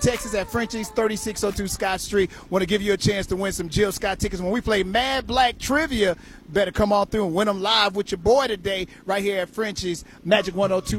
Texas at Frenchie's, 3602 Scott Street. Want to give you a chance to win some Jill Scott tickets. When we play Mad Black Trivia, better come on through and win them live with your boy today right here at Frenchie's. Magic 102.